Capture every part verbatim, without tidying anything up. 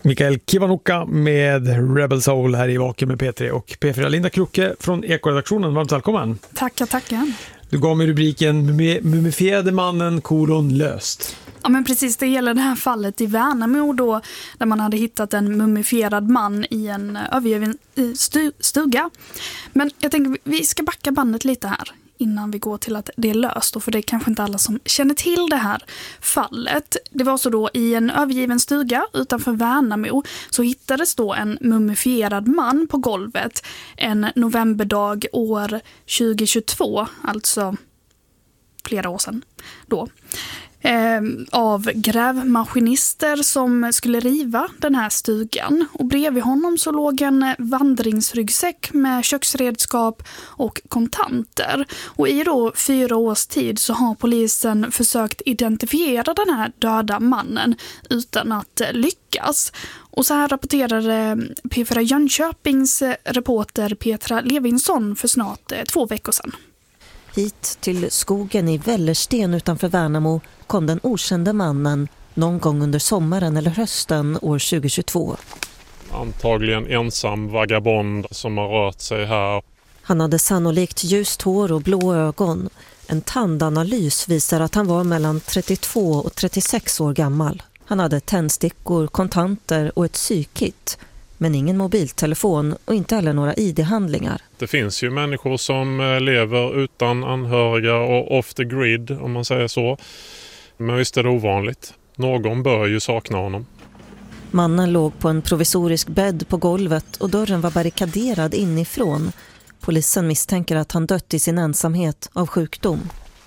Mikael Kiwanuka med Rebel Soul här i Vaken med P tre och P fyra. Linda Krocke från Ekoredaktionen, varmt välkommen. Tackar, tackar. Du gav mig rubriken Mumifierade mannen kolon löst. Ja, men precis, det gäller det här fallet i Värnamo då, där man hade hittat en mumifierad man i en övergiven stuga. Men jag tänker vi ska backa bandet lite här innan vi går till att det är löst, och för det är kanske inte alla som känner till det här fallet. Det var så då i en övergiven stuga utanför Värnamo så hittades då en mumifierad man på golvet en novemberdag år tjugohundratjugotvå, alltså flera år sedan då. Eh, av grävmaskinister som skulle riva den här stugan, och bredvid honom så låg en vandringsryggsäck med köksredskap och kontanter, och i då fyra års tid så har polisen försökt identifiera den här döda mannen utan att lyckas. Och så här rapporterade P fyra Jönköpings reporter Petra Levinsson för snart två veckor sedan. Hit till skogen i Vällersten utanför Värnamo kom den okände mannen någon gång under sommaren eller hösten år tjugohundratjugotvå. Antagligen ensam vagabond som har rört sig här. Han hade sannolikt ljust hår och blå ögon. En tandanalys visar att han var mellan trettiotvå och trettiosex år gammal. Han hade tändstickor, kontanter och ett sykit. Men ingen mobiltelefon och inte heller några I D-handlingar. Det finns ju människor som lever utan anhöriga och off the grid, om man säger så. Men visst är det ovanligt. Någon bör ju sakna honom. Mannen låg på en provisorisk bädd på golvet och dörren var barrikaderad inifrån. Polisen misstänker att han dött i sin ensamhet av sjukdom.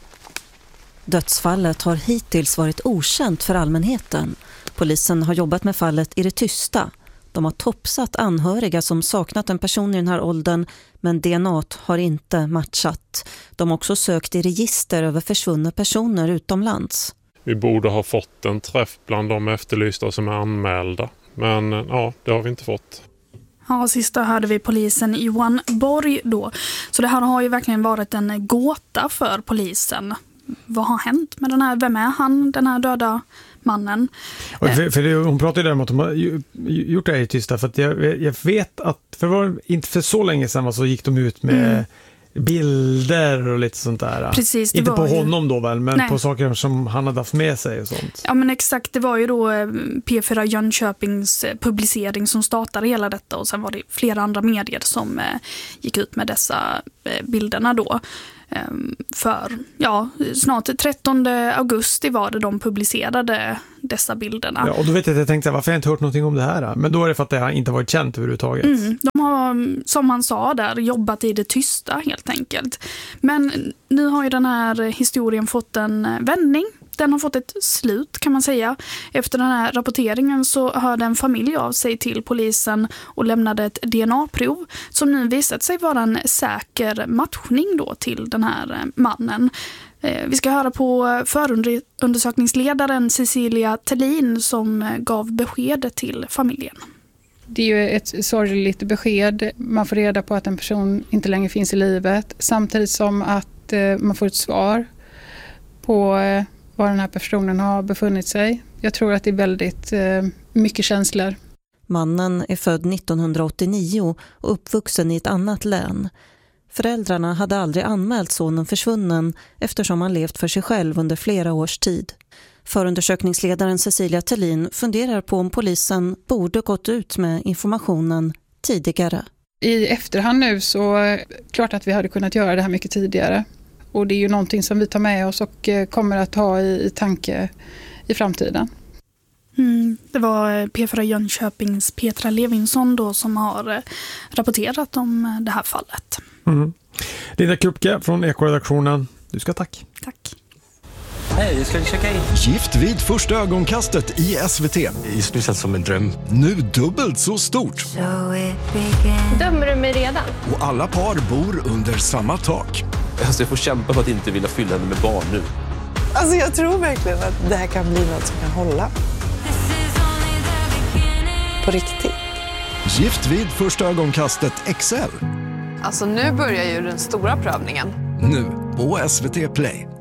Dödsfallet har hittills varit okänt för allmänheten. Polisen har jobbat med fallet i det tysta. De har topsat anhöriga som saknat en person i den här åldern, men D N A har inte matchat. De har också sökt i register över försvunna personer utomlands. Vi borde ha fått en träff bland de efterlysta som är anmälda. Men ja, det har vi inte fått. Ja, sista hörde vi polisen Johan Borg då. Så det här har ju verkligen varit en gåta för polisen. Vad har hänt med den här? Vem är han, den här döda mannen? Och för, för det, hon pratade där om att de har gjort det här i tysta, för att jag, jag vet att för det var inte för så länge sedan så gick de ut med mm. bilder och lite sånt där. Precis, inte på ju... honom då väl, men Nej. på saker som han hade haft med sig och sånt. Ja, men exakt, det var ju då P fyra Jönköpings publicering som startade hela detta, och sen var det flera andra medier som gick ut med dessa bilderna då. För ja, snart trettonde augusti var det de publicerade dessa bilderna. Ja, och då vet jag att jag tänkte, varför har jag inte hört någonting om det här? Men då är det för att det inte varit känt överhuvudtaget. Mm, de har, som han sa där, jobbat i det tysta helt enkelt. Men nu har ju den här historien fått en vändning. Den har fått ett slut, kan man säga. Efter den här rapporteringen så hörde en familj av sig till polisen och lämnade ett D N A-prov som nu visat sig vara en säker matchning då till den här mannen. Vi ska höra på förundersökningsledaren Cecilia Tellin som gav beskedet till familjen. Det är ju ett sorgligt besked. Man får reda på att en person inte längre finns i livet, samtidigt som att man får ett svar på var den här personen har befunnit sig. Jag tror att det är väldigt eh, mycket känslor. Mannen är född nittonhundraåttionio och uppvuxen i ett annat län. Föräldrarna hade aldrig anmält sonen försvunnen eftersom han levt för sig själv under flera års tid. Förundersökningsledaren Cecilia Tellin funderar på om polisen borde gått ut med informationen tidigare. I efterhand nu så är det klart att vi hade kunnat göra det här mycket tidigare. Och det är ju någonting som vi tar med oss och kommer att ha i, i tanke i framtiden. Mm, det var P fyra Jönköpings Petra Levinsson då som har rapporterat om det här fallet. Mm. Linda Krocke från Ekoredaktionen, du ska tack. Tack. Hej, ska vi checka in? Gift vid första ögonkastet i S V T. Det är speciellt som en dröm. Nu dubbelt så stort. Dömer du mig redan? Och alla par bor under samma tak. Alltså jag får kämpa för att inte vilja fylla henne med barn nu. Alltså jag tror verkligen att det här kan bli något som kan hålla. På riktigt. Gift vid första ögonkastet X L. Alltså nu börjar ju den stora prövningen. Nu på S V T Play.